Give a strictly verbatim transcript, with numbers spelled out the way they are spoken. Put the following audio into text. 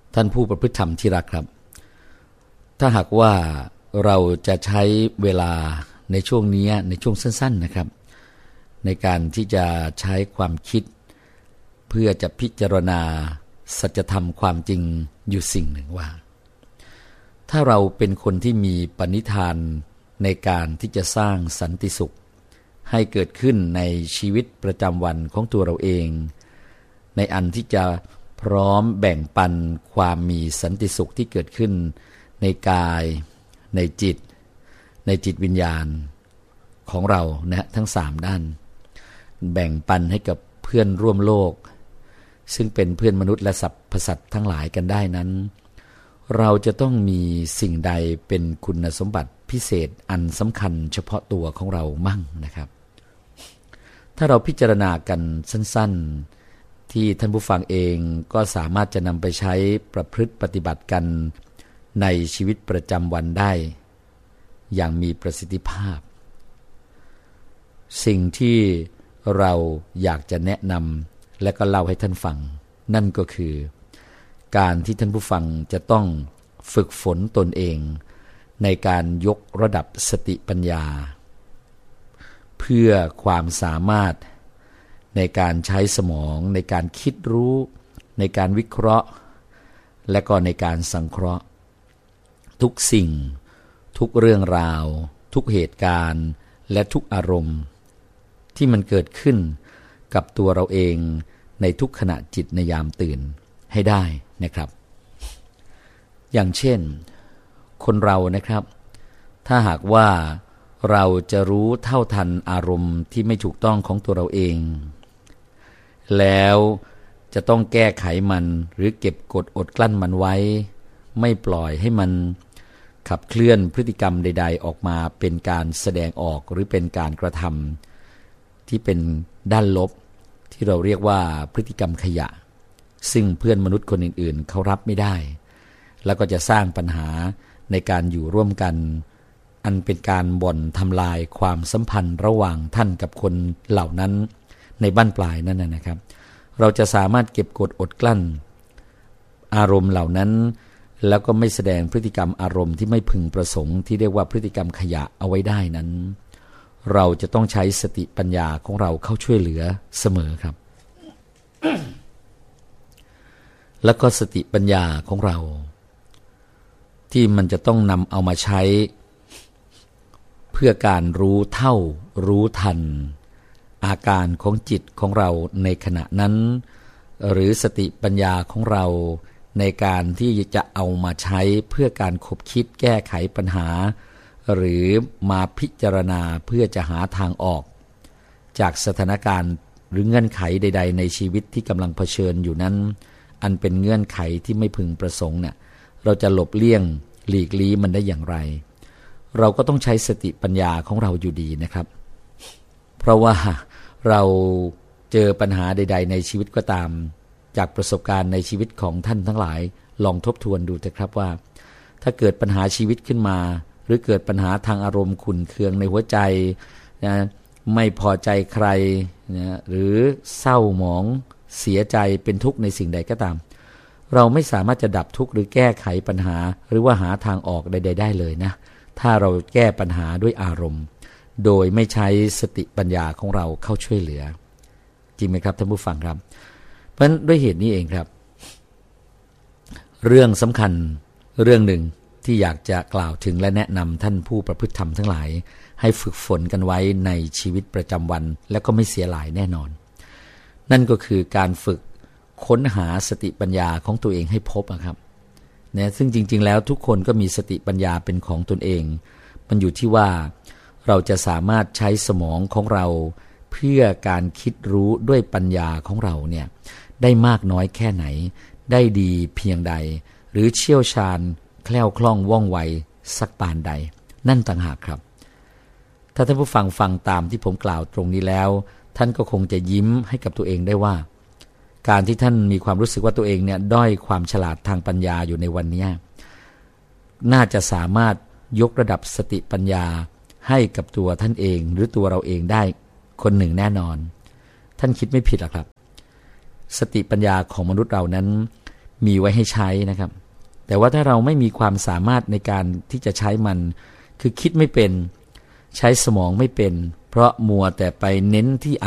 ท่านผู้ประพฤติธรรมที่รักครับถ้าหากว่าเราจะใช้เวลาในช่วงนี้ในช่วงสั้นๆนะครับในการที่จะใช้ความคิดเพื่อจะพิจารณาสัจธรรมความจริงอยู่สิ่งหนึ่งว่าถ้าเราเป็นคนที่มีปณิธานในการที่จะสร้างสันติสุขให้เกิดขึ้นในชีวิตประจำวันของตัวเราเองในอันที่จะพร้อมแบ่งปันความมีสันติสุขที่เกิดขึ้นในกายในจิตในจิตวิญญาณของเรานะทั้งสามด้านแบ่งปันให้กับเพื่อนร่วมโลกซึ่งเป็นเพื่อนมนุษย์และสรรพสัตว์ทั้งหลายกันได้นั้นเราจะต้องมีสิ่งใดเป็นคุณสมบัติพิเศษอันสำคัญเฉพาะตัวของเรามั่งนะครับถ้าเราพิจารณากันสั้นๆที่ท่านผู้ฟังเองก็สามารถจะนำไปใช้ประพฤติปฏิบัติกันในชีวิตประจำวันได้อย่างมีประสิทธิภาพสิ่งที่เราอยากจะแนะนำและก็เล่าให้ท่านฟังนั่นก็คือการที่ท่านผู้ฟังจะต้องฝึกฝนตนเองในการยกระดับสติปัญญาเพื่อความสามารถในการใช้สมองในการคิดรู้ในการวิเคราะห์และก็ในการสังเคราะห์ทุกสิ่งทุกเรื่องราวทุกเหตุการณ์และทุกอารมณ์ที่มันเกิดขึ้นกับตัวเราเองในทุกขณะจิตในยามตื่นให้ได้นะครับอย่างเช่นคนเรานะครับถ้าหากว่าเราจะรู้เท่าทันอารมณ์ที่ไม่ถูกต้องของตัวเราเองแล้วจะต้องแก้ไขมันหรือเก็บกดอดกลั้นมันไว้ไม่ปล่อยให้มันขับเคลื่อนพฤติกรรมใดๆออกมาเป็นการแสดงออกหรือเป็นการกระทำที่เป็นด้านลบที่เราเรียกว่าพฤติกรรมขยะซึ่งเพื่อนมนุษย์คนอื่นๆเขารับไม่ได้แล้วก็จะสร้างปัญหาในการอยู่ร่วมกันอันเป็นการบ่อนทำลายความสัมพันธ์ระหว่างท่านกับคนเหล่านั้นในบั้นปลายนั่นนะครับเราจะสามารถเก็บกดอดกลั้นอารมณ์เหล่านั้นแล้วก็ไม่แสดงพฤติกรรมอารมณ์ที่ไม่พึงประสงค์ที่เรียกว่าพฤติกรรมขยะเอาไว้ได้นั้นเราจะต้องใช้สติปัญญาของเราเข้าช่วยเหลือเสมอครับ แล้วก็สติปัญญาของเราที่มันจะต้องนำเอามาใช้เพื่อการรู้เท่ารู้ทันอาการของจิตของเราในขณะนั้นหรือสติปัญญาของเราในการที่จะเอามาใช้เพื่อการคบคิดแก้ไขปัญหาหรือมาพิจารณาเพื่อจะหาทางออกจากสถานการณ์หรือเงื่อนไขใดๆในชีวิตที่กำลังเผชิญอยู่นั้นอันเป็นเงื่อนไขที่ไม่พึงประสงค์เนี่ยเราจะหลบเลี่ยงหลีกลี่มันได้อย่างไรเราก็ต้องใช้สติปัญญาของเราอยู่ดีนะครับเพราะว่าเราเจอปัญหาใดๆในชีวิตก็ตามจากประสบการณ์ในชีวิตของท่านทั้งหลายลองทบทวนดูเถอะครับว่าถ้าเกิดปัญหาชีวิตขึ้นมาหรือเกิดปัญหาทางอารมณ์ขุ่นเคืองในหัวใจนะไม่พอใจใครนะหรือเศร้าหมองเสียใจเป็นทุกข์ในสิ่งใดก็ตามเราไม่สามารถจะดับทุกข์หรือแก้ไขปัญหาหรือว่าหาทางออกใดๆได้เลยนะถ้าเราแก้ปัญหาด้วยอารมณ์โดยไม่ใช้สติปัญญาของเราเข้าช่วยเหลือจริงไหมครับท่านผู้ฟังครับเพราะฉะนั้นด้วยเหตุนี้เองครับเรื่องสำคัญเรื่องหนึ่งที่อยากจะกล่าวถึงและแนะนำท่านผู้ประพฤติธรรมทั้งหลายให้ฝึกฝนกันไว้ในชีวิตประจำวันและก็ไม่เสียหลายแน่นอนนั่นก็คือการฝึกค้นหาสติปัญญาของตัวเองให้พบนะครับนะซึ่งจริงๆแล้วทุกคนก็มีสติปัญญาเป็นของตนเองมันอยู่ที่ว่าเราจะสามารถใช้สมองของเราเพื่อการคิดรู้ด้วยปัญญาของเราเนี่ยได้มากน้อยแค่ไหนได้ดีเพียงใดหรือเชี่ยวชาญแคล่วคล่องว่องไวสักปานใดนั่นต่างหากครับถ้าท่านผู้ฟังฟังตามที่ผมกล่าวตรงนี้แล้วท่านก็คงจะยิ้มให้กับตัวเองได้ว่าการที่ท่านมีความรู้สึกว่าตัวเองเนี่ยด้อยความฉลาดทางปัญญาอยู่ในวันนี้น่าจะสามารถยกระดับสติปัญญาให้กับตัวท่านเองหรือตัวเราเองได้คนหนึ่งแน่นอนท่านคิดไม่ผิดหรอกครับสติปัญญาของมนุษย์เรานั้นมีไว้ให้ใช้นะครับแต่ว่าถ้าเราไม่มีความสามารถในการที่จะใช้มันคือคิดไม่เป็นใช้สมองไม่เป็นเพราะมัวแต่ไปเน้นที่